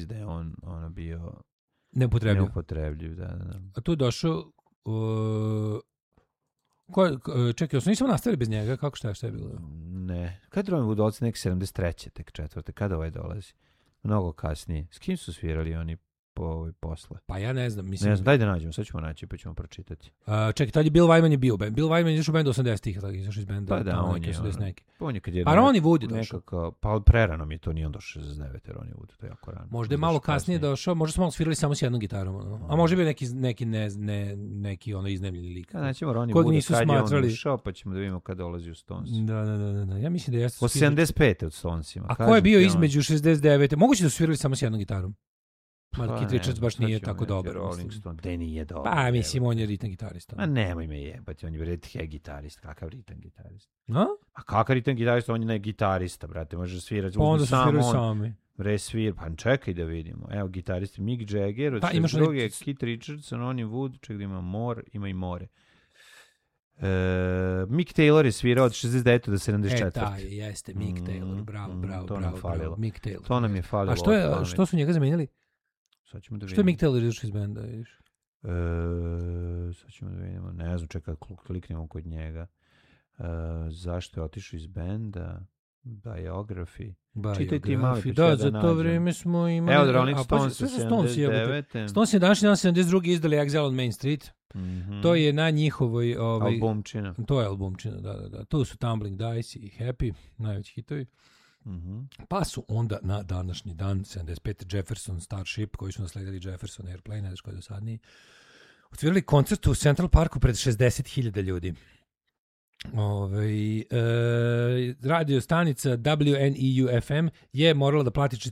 da je on bio neupotrebljiv. Da. A tu je došao čekaj, nisam nastavili bez njega, kako šta je bilo? Ne, kad je Ronnie Wood dolazi nek 73. tek 4. Kada ovaj dolazi? Mnogo kasnije. S kim su svirali oni posle? Pa ja ne znam. Ne znam, daj da nađemo, sad ćemo naći pa ćemo pročitati. Čekaj, tad je Bill Wyman je bio. Bill Wyman je išao u bendu 80-ih, izašao iz benda. Pa da, on je kad je... Pa Ronnie Wood je došao. Pa prerano mi to nije on došao 69. Ronnie Wood, to je jako rano. Možda je malo kasnije došao, možda smo malo svirali samo s jednom gitarom. A možda bi neki ono iznemljeni lik. Naćemo Ronnie Wood kad je on ušao, pa ćemo da vidimo kad dolazi u Stones. Da. Ja mislim da jeste... Od 75. od Stonesima. A ko je bio između 69. Moguće da su svirali samo s jednom gitarom. Keith Richards baš nije tako dobar. Da nije dobar. Pa mislim, on je ritam gitarista. Ma nemoj me jebati, on je ritam gitarist. Kakav ritam gitarist? A kakav ritam gitarist? On je ne gitarista, brate. Može svirati. Pa onda su svirali sami. Pa čekaj da vidimo. Evo, gitaristi Mick Jagger, od 62. Keith Richards, Ronnie Wood, ček da ima ima i more. Mick Taylor je svirao od 69. do 74. Da, jeste, Mick Taylor. Bravo. Mick Taylor. To nam je falilo. A što su njega zamenjali? Što je Mick Taylor izašao iz benda? Sad ćemo da vidimo. Ne znam, čekaj, kliknemo kod njega. Zašto je otišao iz benda? Biografi. Čitaj ti malo. Da, za to vreme smo imali... Evo da Rolling Stones 79. Stones je današnji dan 72. izdali Exile on Main Street. To je na njihovoj... albumčina. To je albumčina, da. Tu su Tumbling Dice i Happy, najveći hitovi. Pa su onda na današnji dan 75. Jefferson Starship, koji su nasledili Jefferson Airplane, ne znaš koji je dosadniji, otvorili koncert u Central Parku pred 60.000 ljudi. Radio stanica WNEU-FM je morala da plati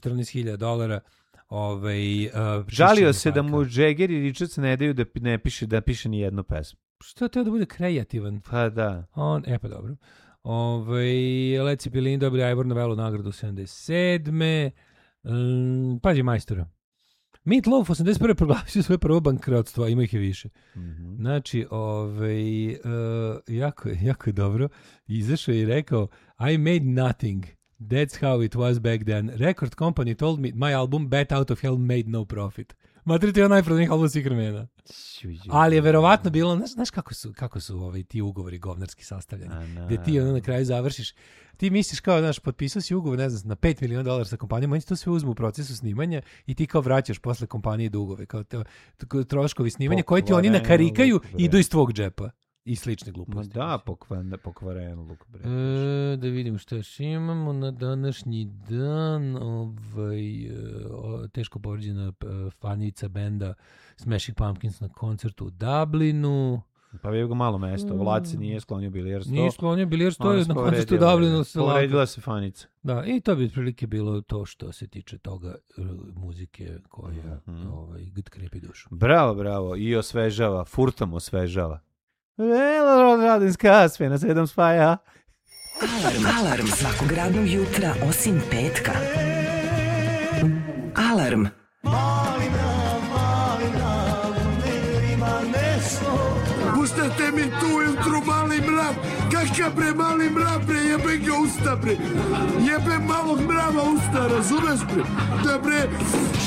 $14,000. Žalio se da mu Jagger i Richards ne daju da piše ni jednu pesmu. Što je teo da bude kreativan? Pa da. Pa dobro. Led Zeppelin dobili Ivor Novello nagradu 77. Pazi majstora. Meat Loaf 81. proglasio svoje prvo bankrotstvo, a ima ih je više. Znači, jako je dobro. Izašao je i rekao, I made nothing. That's how it was back then. Record company told me my album Bat Out of Hell made no profit. Matri, to je najprodanijih album svih vremena. Ali je verovatno bilo, znaš kako su ti ugovori govnarski sastavljeni, gde ti na kraju završiš, ti misliš kao, znaš, potpisao si ugovor, ne znam, na $5 miliona sa kompanijom, oni to sve uzmu u procesu snimanja i ti kao vraćaš posle kompanije dugove, kao troškovi snimanja koje ti oni nakarikaju i idu iz tvog džepa. I slične gluposti. Da, pokvaren luk. Da vidim što još imamo na današnji dan. Teško povređena fanica benda Smashing Pumpkins na koncertu u Dublinu. Pa je ga malo mesto. Vlad se nije sklonio bilijarstvo. Nije sklonio bilijarstvo, na koncertu u Dublinu. Povredila se fanica. Da, i to bi otprilike bilo to što se tiče toga muzike koja krepi dušu. Bravo. I osvežava. Furtom osvežava. Radim skasve na 7 spaja. Alarm svakog radnog jutra osim petka. Alarm. Puštate mi tu ujutru mali mrav. Kakav bre mali mrav bre, jebe ga usta bre. Jebe malog mrava usta, razumeš bre? Da bre...